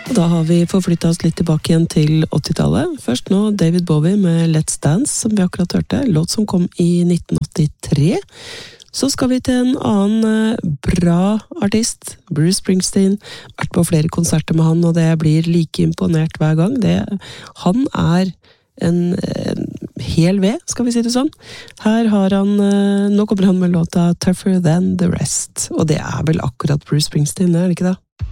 Og da har vi forflyttet oss litt tilbake igjen til 80-tallet. Først nå David Bowie med Let's Dance, som vi akkurat hørte. Låt som kom i 1983. Så skal vi til en annen bra artist, Bruce Springsteen. Vært på flere konserter med han, og det blir like imponert hver gang. Han er en hel ved, skal vi si det sånn. Her har han, nå kommer han med låta Tougher Than The Rest, og det er vel akkurat Bruce Springsteen, er det ikke det?